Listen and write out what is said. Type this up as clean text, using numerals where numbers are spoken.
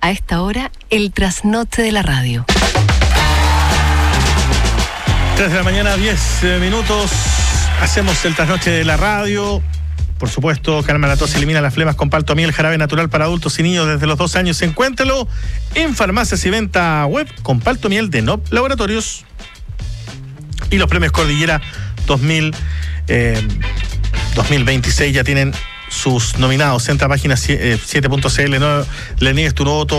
A esta hora, el trasnoche de la radio. 3 de la mañana, 10 minutos. Hacemos el trasnoche de la radio. Por supuesto, calma la tos, elimina las flemas con Paltomiel, jarabe natural para adultos y niños desde los 2 años. Encuéntralo en farmacias y venta web con Paltomiel de NOP Laboratorios. Y los premios Cordillera 2026 ya tienen sus nominados. Entra a página 7.cl, no le niegues tu voto.